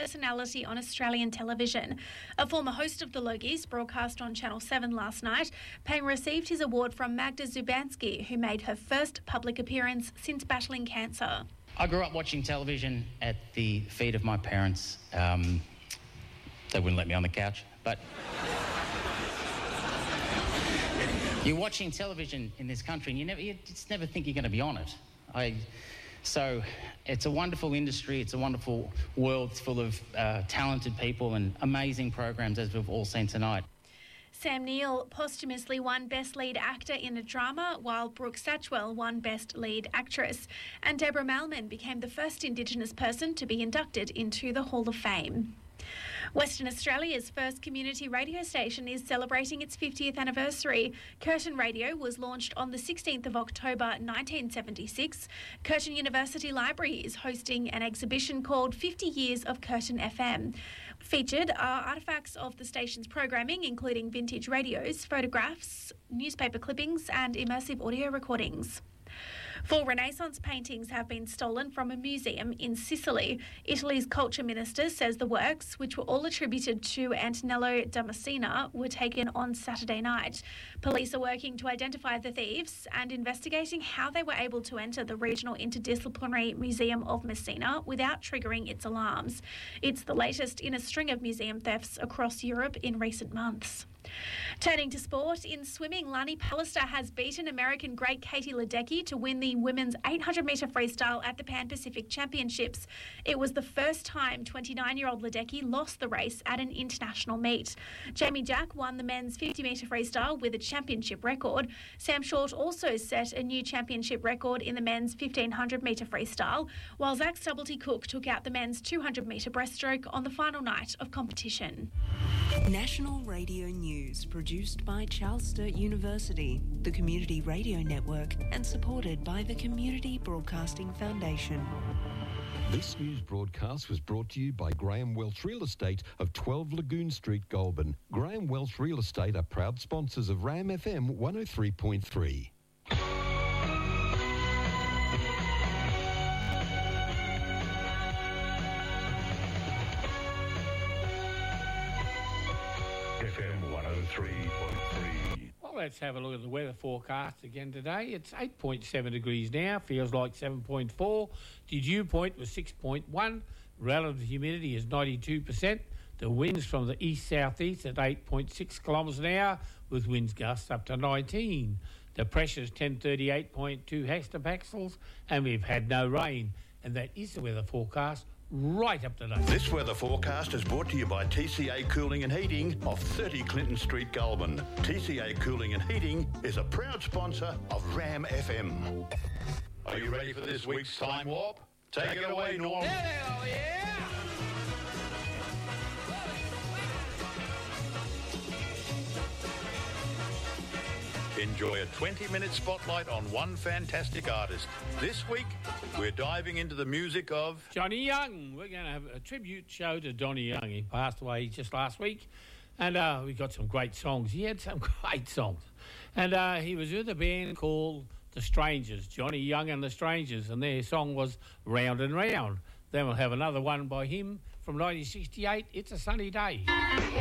personality on Australian television. A former host of the Logies broadcast on Channel 7 last night, Payne received his award from Magda Szubanski, who made her first public appearance since battling cancer. I grew up watching television at the feet of my parents. They wouldn't let me on the couch, but... You're watching television in this country and you just never think you're going to be on it. So it's a wonderful industry, it's a wonderful world full of talented people and amazing programs, as we've all seen tonight. Sam Neill posthumously won Best Lead Actor in a Drama, while Brooke Satchwell won Best Lead Actress. And Deborah Malman became the first Indigenous person to be inducted into the Hall of Fame. Western Australia's first community radio station is celebrating its 50th anniversary. Curtin Radio was launched on the 16th of October 1976. Curtin University Library is hosting an exhibition called 50 Years of Curtin FM. Featured are artefacts of the station's programming, including vintage radios, photographs, newspaper clippings and immersive audio recordings. 4 Renaissance paintings have been stolen from a museum in Sicily. Italy's culture minister says the works, which were all attributed to Antonello da Messina, were taken on Saturday night. Police are working to identify the thieves and investigating how they were able to enter the Regional Interdisciplinary Museum of Messina without triggering its alarms. It's the latest in a string of museum thefts across Europe in recent months. Turning to sport, in swimming, Lani Pallister has beaten American great Katie Ledecky to win the women's 800-metre freestyle at the Pan Pacific Championships. It was the first time 29-year-old Ledecky lost the race at an international meet. Jamie Jack won the men's 50-metre freestyle with a championship record. Sam Short also set a new championship record in the men's 1500-metre freestyle, while Zach Stubblety-Cook took out the men's 200-metre breaststroke on the final night of competition. National Radio News, produced by Charles Sturt University, the Community Radio Network, and supported by the Community Broadcasting Foundation. This news broadcast was brought to you by Graham Welch Real Estate of 12 Lagoon Street, Goulburn. Graham Welch Real Estate are proud sponsors of RAM FM 103.3. Well, let's have a look at the weather forecast again today. It's 8.7 degrees now, feels like 7.4. The dew point was 6.1. Relative humidity is 92%. The winds from the east-southeast at 8.6 kilometres an hour, with winds gusts up to 19. The pressure is 1038.2 hectopascals, and we've had no rain. And that is the weather forecast right up to date. This weather forecast is brought to you by TCA Cooling and Heating of 30 Clinton Street, Goulburn. TCA Cooling and Heating is a proud sponsor of RAM FM. Are you ready for this week's Time Warp? Take it away, Norm. Hell yeah! Enjoy a 20-minute spotlight on one fantastic artist. This week, we're diving into the music of Johnny Young. We're going to have a tribute show to Johnny Young. He passed away just last week, and we got some great songs. He had some great songs. And he was with a band called The Strangers, Johnny Young and The Strangers, and their song was Round and Round. Then we'll have another one by him from 1968, It's a Sunny Day.